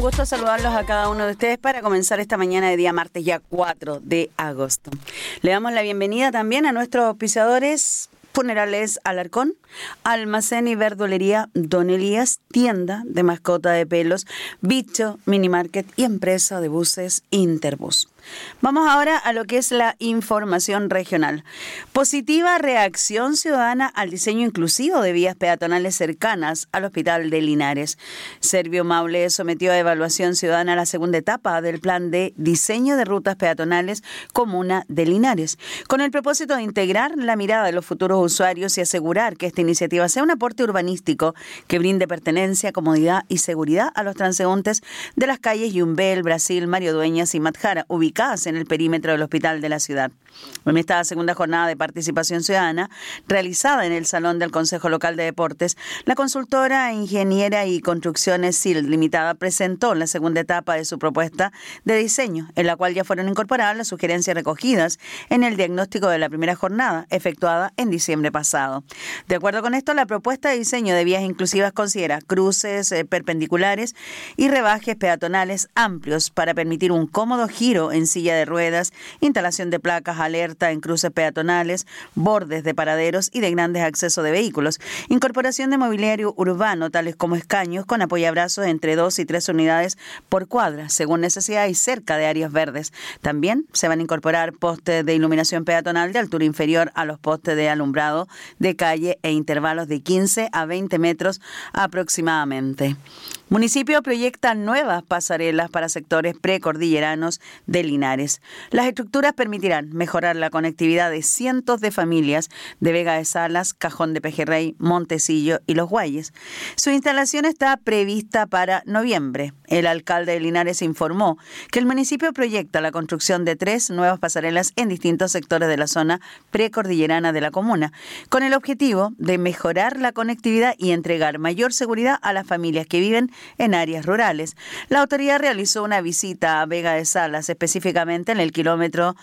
gusto saludarlos a cada uno de ustedes para comenzar esta mañana de día martes, ya 4 de agosto. Le damos la bienvenida también a nuestros auspiciadores: Funerales Alarcón, Almacén y Verdulería Don Elías, tienda de mascota de pelos, Bicho Minimarket y empresa de buses Interbus. Vamos ahora a lo que es la información regional. Positiva reacción ciudadana al diseño inclusivo de vías peatonales cercanas al Hospital de Linares. Servio Maule sometió a evaluación ciudadana la segunda etapa del plan de diseño de rutas peatonales Comuna de Linares, con el propósito de integrar la mirada de los futuros usuarios y asegurar que esta iniciativa sea un aporte urbanístico que brinde pertenencia, comodidad y seguridad a los transeúntes de las calles Yumbel, Brasil, Mario Dueñas y Matjara, ubicadas en el perímetro del hospital de la ciudad. En esta segunda jornada de participación ciudadana, realizada en el Salón del Consejo Local de Deportes, la consultora Ingeniera y Construcciones SIL Limitada presentó la segunda etapa de su propuesta de diseño, en la cual ya fueron incorporadas las sugerencias recogidas en el diagnóstico de la primera jornada, efectuada en diciembre pasado. De acuerdo con esto, la propuesta de diseño de vías inclusivas considera cruces perpendiculares y rebajes peatonales amplios para permitir un cómodo giro en silla de ruedas, instalación de placas alerta en cruces peatonales, bordes de paraderos y de grandes accesos de vehículos, incorporación de mobiliario urbano tales como escaños con apoyabrazos entre 2 y 3 unidades por cuadra, según necesidad y cerca de áreas verdes. También se van a incorporar postes de iluminación peatonal de altura inferior a los postes de alumbrado de calle e intervalos de 15 a 20 metros aproximadamente. Municipio proyecta nuevas pasarelas para sectores precordilleranos de Linares. Las estructuras permitirán mejorar la conectividad de cientos de familias de Vega de Salas, Cajón de Pejerrey, Montecillo y Los Guayes. Su instalación está prevista para noviembre. El alcalde de Linares informó que el municipio proyecta la construcción de 3 nuevas pasarelas en distintos sectores de la zona precordillerana de la comuna, con el objetivo de mejorar la conectividad y entregar mayor seguridad a las familias que viven en áreas rurales. La autoridad realizó una visita a Vega de Salas, específicamente en el kilómetro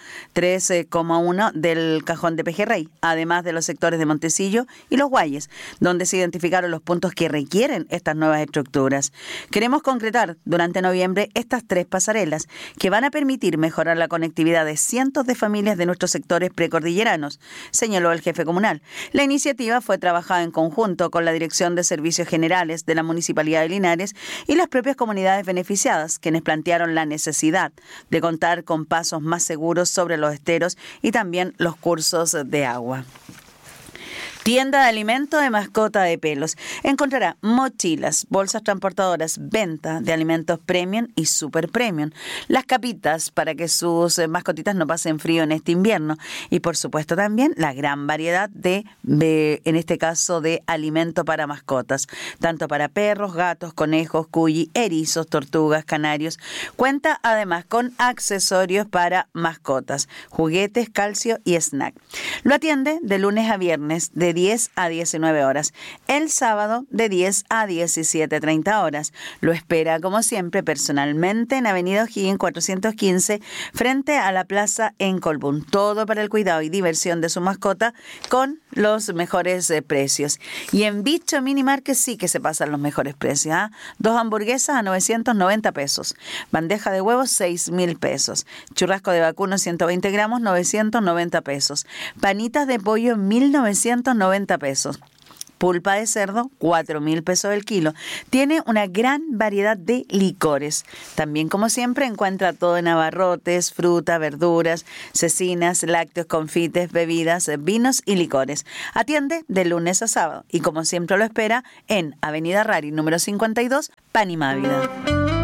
3,1 del Cajón de Pejerrey, además de los sectores de Montecillo y Los Guayes, donde se identificaron los puntos que requieren estas nuevas estructuras. Queremos concretar durante noviembre estas 3 pasarelas que van a permitir mejorar la conectividad de cientos de familias de nuestros sectores precordilleranos, señaló el jefe comunal. La iniciativa fue trabajada en conjunto con la Dirección de Servicios Generales de la Municipalidad de Linares y las propias comunidades beneficiadas, quienes plantearon la necesidad de contar con pasos más seguros sobre los esteros y también los cursos de agua. Tienda de alimentos de mascota de pelos. Encontrará mochilas, bolsas transportadoras, venta de alimentos premium y super premium, las capitas para que sus mascotitas no pasen frío en este invierno y por supuesto también la gran variedad en este caso de alimento para mascotas, tanto para perros, gatos, conejos, cuyi, erizos, tortugas, canarios. Cuenta además con accesorios para mascotas, juguetes, calcio y snack. Lo atiende de lunes a viernes de 10 a 19 horas, el sábado de 10 a 17:30 horas. Lo espera, como siempre, personalmente en Avenida O'Higgins 415, frente a la plaza en Colbún. Todo para el cuidado y diversión de su mascota con los mejores precios. Y en Bicho Minimarket sí que se pasan los mejores precios. 2 hamburguesas a 990 pesos. Bandeja de huevos, 6.000 pesos. Churrasco de vacuno, 120 gramos, 990 pesos. Panitas de pollo, 1.990 pesos. Pulpa de cerdo, 4.000 pesos el kilo. Tiene una gran variedad de licores. También, como siempre, encuentra todo en abarrotes, fruta, verduras, cecinas, lácteos, confites, bebidas, vinos y licores. Atiende de lunes a sábado y, como siempre, lo espera en Avenida Rari, número 52, Pan y Mávida.